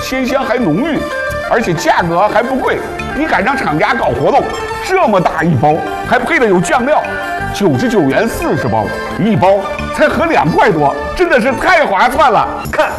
鲜香还浓郁，而且价格还不贵。你赶上厂家搞活动，这么大一包，还配的有酱料，99元40包，一包才合2块多，真的是太划算了。 看